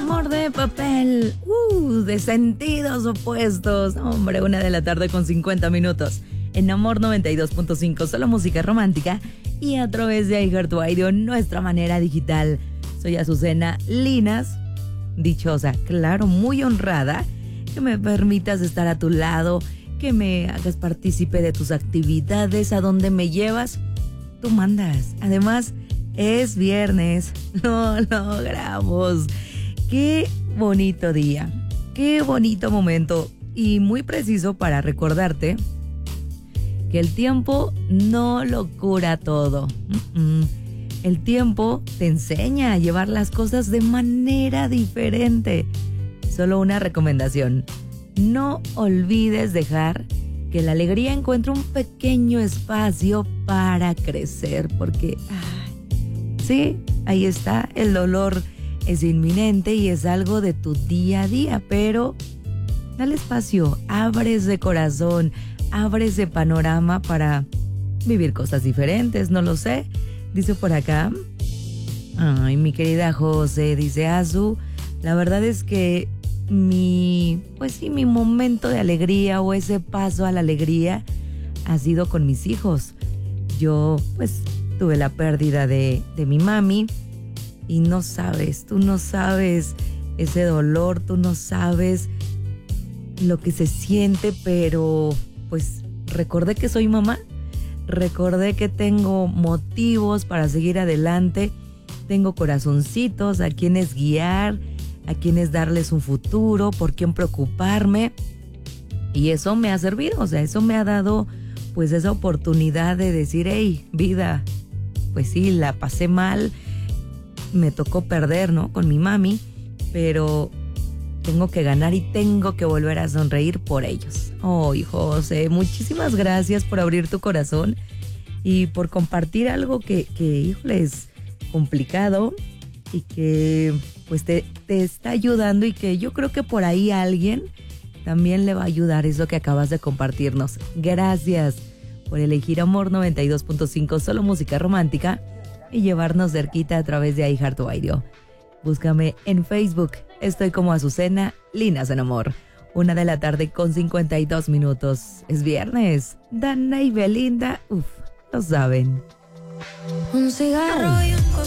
Amor de papel, de sentidos opuestos. Hombre, 1:00 con 50 minutos. En Amor 92.5, solo música romántica. Y a través de iHeartRadio, nuestra manera digital. Soy Azucena Linas, dichosa, claro, muy honrada, que me permitas estar a tu lado, que me hagas partícipe de tus actividades, a donde me llevas, tú mandas. Además, es viernes, lo logramos. Qué bonito día, qué bonito momento y muy preciso para recordarte que el tiempo no lo cura todo. El tiempo te enseña a llevar las cosas de manera diferente. Solo una recomendación: no olvides dejar que la alegría encuentre un pequeño espacio para crecer, porque sí, ahí está, el dolor es inminente y es algo de tu día a día, pero dale espacio, abre ese corazón, abre ese panorama para vivir cosas diferentes, no lo sé. Dice por acá, ay, mi querida José, dice Azu, la verdad es que mi momento de alegría o ese paso a la alegría ha sido con mis hijos. Yo pues tuve la pérdida de mi mami y no sabes, tú no sabes ese dolor, tú no sabes lo que se siente, pero pues recordé que soy mamá, recordé que tengo motivos para seguir adelante, tengo corazoncitos a quienes guiar, a quienes darles un futuro, por quién preocuparme, y eso me ha servido, o sea, eso me ha dado pues esa oportunidad de decir, hey, vida, pues sí, la pasé mal, me tocó perder, ¿no?, con mi mami, pero tengo que ganar y tengo que volver a sonreír por ellos. Oh, José, muchísimas gracias por abrir tu corazón y por compartir algo que híjole, es complicado y que pues te está ayudando, y que yo creo que por ahí a alguien también le va a ayudar eso que acabas de compartirnos. Gracias por elegir Amor 92.5, solo música romántica, y llevarnos cerquita a través de iHeartRadio. Búscame en Facebook, estoy como Azucena Linas en Amor. 1:00 con 52 minutos. Es viernes. Dana y Belinda, lo saben. Un cigarro y